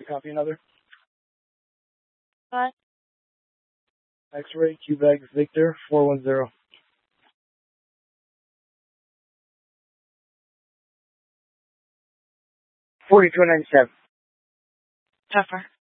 copy another? What? X-ray, Quebec, Victor, 410. 4297. Tougher.